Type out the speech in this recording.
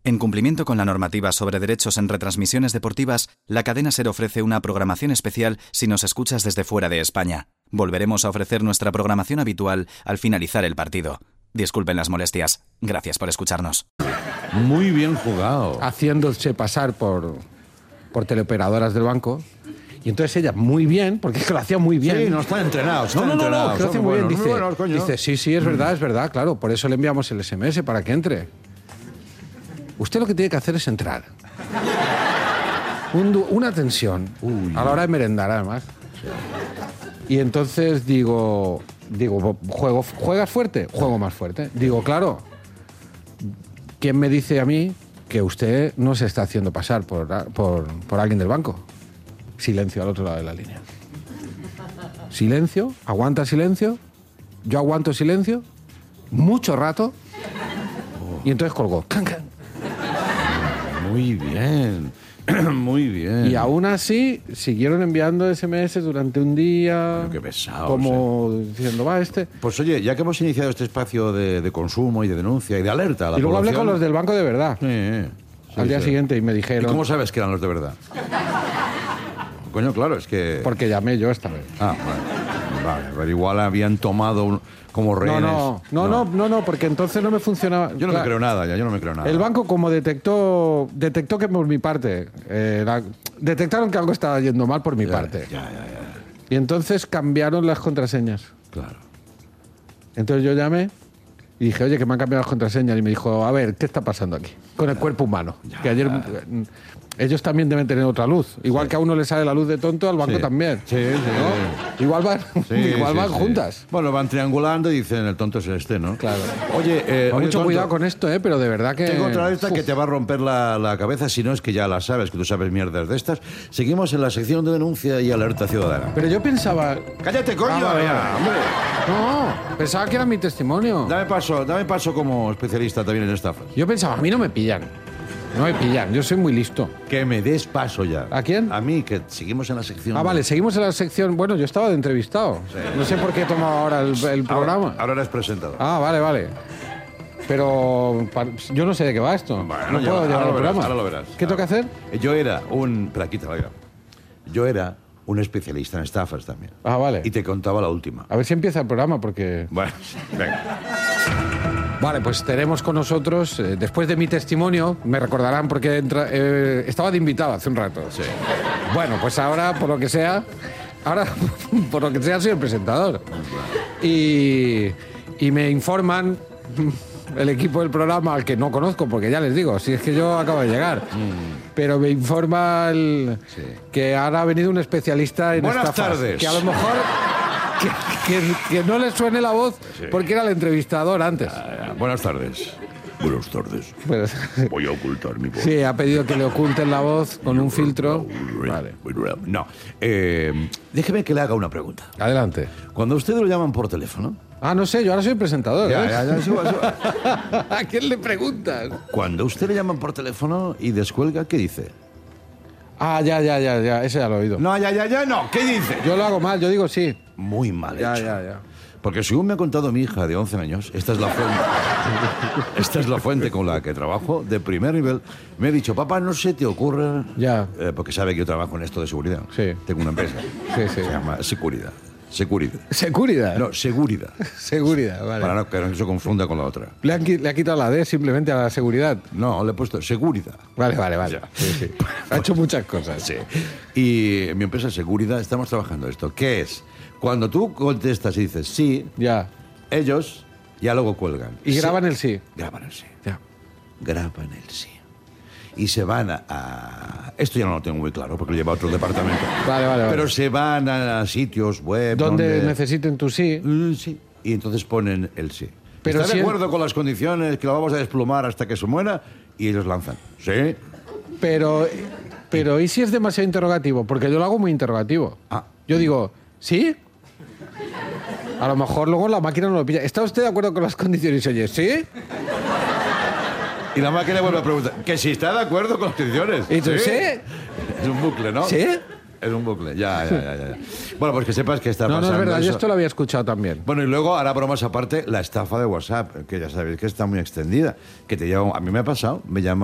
En cumplimiento con la normativa sobre derechos en retransmisiones deportivas, la cadena SER ofrece una programación especial si nos escuchas desde fuera de España. Volveremos a ofrecer nuestra programación habitual al finalizar el partido. Disculpen las molestias. Gracias por escucharnos. Muy bien jugado. Haciéndose pasar por teleoperadoras del banco. Y entonces ella, muy bien, porque es que lo hacía muy bien. Sí, no están entrenados. No, que lo hacía muy bien. Dice, dice, sí, es verdad, claro. Por eso le enviamos el SMS para que entre. Usted lo que tiene que hacer es entrar. Una tensión. A la hora de merendar, además. Sí. Y entonces digo, ¿juegas fuerte? Juego más fuerte. Digo, claro, ¿quién me dice a mí que usted no se está haciendo pasar por alguien del banco? Silencio al otro lado de la línea. Silencio, aguanta silencio. Yo aguanto silencio. Mucho rato. Y entonces colgó. ¡Can, can! Muy bien. Muy bien. Y aún así siguieron enviando SMS durante un día. Pero qué pesados. Como diciendo, va este. Pues oye, ya que hemos iniciado este espacio de consumo y de denuncia y de alerta a la Y luego población... hablé con los del banco de verdad. Sí, al día siguiente y me dijeron... ¿Y cómo sabes que eran los de verdad? Coño, claro, es que... Porque llamé yo esta vez. Ah, vale, pero igual habían tomado como rehenes. No, porque entonces no me funcionaba. Yo no me creo nada, yo no me creo nada. El banco, como detectó que por mi parte, detectaron que algo estaba yendo mal por mi parte. Ya. Y entonces cambiaron las contraseñas. Claro. Entonces yo llamé y dije, oye, que me han cambiado las contraseñas. Y me dijo, a ver, ¿qué está pasando aquí? Con el cuerpo humano. Que ayer... Ellos también deben tener otra luz. Igual que a uno le sale la luz de tonto, al banco también. Sí. ¿No? Igual van juntas. Bueno, van triangulando y dicen, el tonto es este, ¿no? Claro. Oye, con mucho cuidado con esto, pero de verdad que... Tengo otra esta que te va a romper la cabeza, si no es que ya la sabes, que tú sabes mierdas de estas. Seguimos en la sección de denuncia y alerta ciudadana. Pero yo pensaba... ¡Cállate, coño! Vale. Hombre. No, pensaba que era mi testimonio. Dame paso como especialista también en estafas. Yo pensaba, a mí no me pillan. No me pillan, yo soy muy listo. Que me des paso ya. ¿A quién? A mí, que seguimos en la sección. Vale, seguimos en la sección... Bueno, yo estaba de entrevistado. Sí. No sé por qué he tomado ahora el programa. Ahora eres presentador. Vale. Pero yo no sé de qué va esto. Bueno, no puedo llevar el programa. Ahora lo verás. ¿Qué tengo que hacer? Yo era un... Pero aquí te lo digo. Yo era un especialista en estafas también. Vale. Y te contaba la última. A ver si empieza el programa, porque... Bueno, venga. Vale, pues tenemos con nosotros, después de mi testimonio, me recordarán porque estaba de invitado hace un rato. Sí. Bueno, pues ahora, por lo que sea, soy el presentador. Y me informan el equipo del programa, al que no conozco, porque ya les digo, si es que yo acabo de llegar. Pero me informa que ahora ha venido un especialista en estafas. Buenas tardes. Que a lo mejor... Que no le suene la voz porque era el entrevistador antes. Buenas tardes. Buenas tardes. Pues, voy a ocultar mi voz. Sí, ha pedido que le oculten la voz con un filtro. Vale. No. Déjeme que le haga una pregunta. Adelante. Cuando a usted lo llaman por teléfono... No sé, yo ahora soy el presentador. Ya, suba. ¿A quién le preguntas? Cuando a usted le llaman por teléfono y descuelga, ¿qué dice? Ya, ese ya lo he oído. No, ya, no. ¿Qué dice? Yo lo hago mal, yo digo sí. Muy mal hecho. Ya. Porque según me ha contado mi hija de 11 años, esta es la fuente con la que trabajo, de primer nivel, me ha dicho, papá, no se te ocurra... Ya. Porque sabe que yo trabajo en esto de seguridad. Sí. Tengo una empresa. Sí. Se llama Seguridad. ¿Seguridad? No, Seguridad. Seguridad, vale. Para que no se confunda con la otra. Le ha quitado la D simplemente a la seguridad. No, le he puesto Seguridad. Vale. Sí. Ha hecho muchas cosas. Sí. Y en mi empresa Seguridad estamos trabajando esto. ¿Qué es? Cuando tú contestas y dices sí, ya, ellos ya luego cuelgan. Y graban el sí. Graban el sí. Ya. Graban el sí. Y se van a... Esto ya no lo tengo muy claro porque lo lleva a otro departamento. Vale. Pero se van a sitios web... Donde necesiten tu sí. Sí. Y entonces ponen el sí. Pero ¿Está de acuerdo con las condiciones que lo vamos a desplumar hasta que se muera? Y ellos lanzan. Sí. Pero ¿y si es demasiado interrogativo? Porque yo lo hago muy interrogativo. Yo digo, ¿sí? A lo mejor luego la máquina no lo pilla. ¿Está usted de acuerdo con las condiciones? Oye, ¿sí? Y la máquina vuelve a preguntar, que si está de acuerdo con las condiciones. ¿Y tú sí? Es un bucle, ¿no? ¿Sí? Es un bucle, ya. Bueno, pues que sepas que está pasando. No, es verdad, eso. yo esto lo había escuchado también. Bueno, y luego, ahora bromas aparte, la estafa de WhatsApp, que ya sabéis que está muy extendida. Que te llama, a mí me ha pasado, me llama